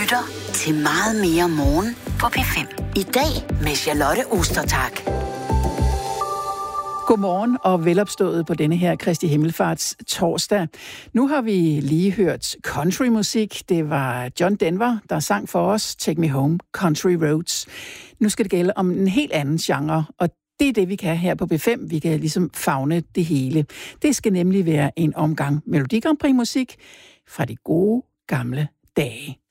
lytter til Meget mere morgen på P5. I dag med Charlotte Ostertag. Godmorgen og velopstået på denne her Kristi Himmelfarts torsdag. Nu har vi lige hørt countrymusik. Det var John Denver, der sang for os Take Me Home, Country Roads. Nu skal det gælde om en helt anden genre, og det er det, vi kan her på B5. Vi kan ligesom favne det hele. Det skal nemlig være en omgang Melodi Grand Prix musik fra de gode gamle dage.